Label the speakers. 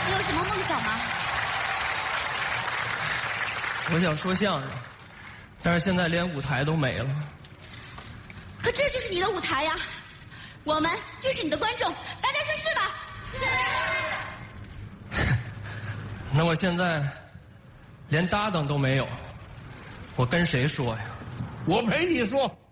Speaker 1: 你有什么梦想吗？
Speaker 2: 我想说相声，但是现在连舞台都没了。
Speaker 1: 可这就是你的舞台呀，我们就是你的观众，大家说是吧？
Speaker 2: 是。那我现在连搭档都没有，我跟谁说呀？
Speaker 3: 我陪你说。